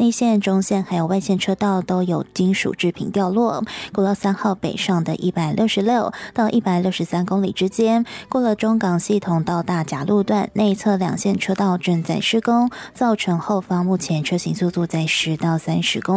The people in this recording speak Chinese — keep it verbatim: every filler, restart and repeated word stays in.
内线、中线还有外线车道都有金属制品掉落。国道三号北上的一百六十六到一百六十三公里之间，过了中港系统到大甲路段内侧两线车道正在施工，造成后方目前车行速度在十到三十公里。